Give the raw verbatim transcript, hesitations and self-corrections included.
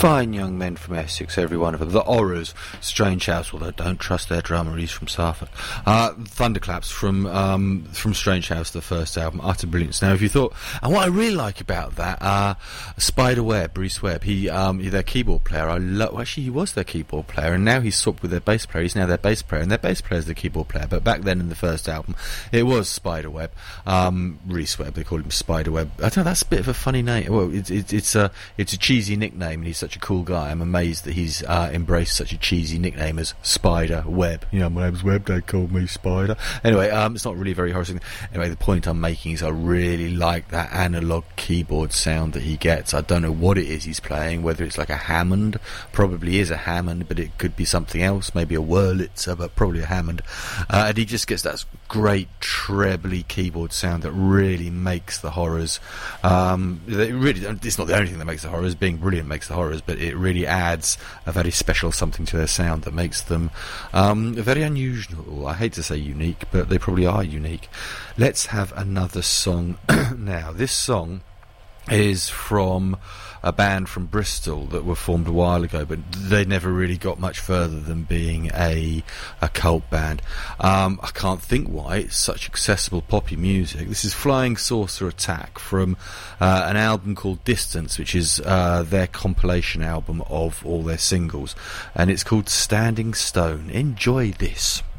Fine young men from Essex, every one of them. The Horrors, Strange House, although don't trust their drummer, he's from Suffolk. Uh, Thunderclaps from um, from Strange House, the first album, utter brilliance. Now, if you thought, and what I really like about that, uh, Spider Webb, Bruce Webb, he, um, he's their keyboard player. I love. Well, actually, he was their keyboard player, and now he's swapped with their bass player. He's now their bass player, and their bass player is the keyboard player. But back then, in the first album, it was Spider Webb, um, Reese Webb. They called him Spider Webb. I don't know. That's a bit of a funny name. Well, it's it's it's a it's a cheesy nickname, and he's such a cool guy. I'm amazed that he's uh, embraced such a cheesy nickname as Spider Webb. You know, my name's Webb, they call me Spider. Anyway, um, it's not really very horrific. Anyway, the point I'm making is I really like that analog keyboard sound that he gets. I don't know what it is he's playing, whether it's like a Hammond, probably is a Hammond, but it could be something else, maybe a Wurlitzer, but probably a Hammond. Uh, and he just gets that great trebly keyboard sound that really makes the Horrors. Um, it really, it's not the only thing that makes the Horrors. Being brilliant makes the Horrors, but it really adds a very special something to their sound that makes them um, very unusual. I hate to say unique, but they probably are unique. Let's have another song now. This song is from a band from Bristol that were formed a while ago, but they never really got much further than being a a cult band. Um, I can't think why. It's such accessible poppy music. This is Flying Saucer Attack from uh, an album called Distance, which is uh, their compilation album of all their singles, and it's called Standing Stone. Enjoy this.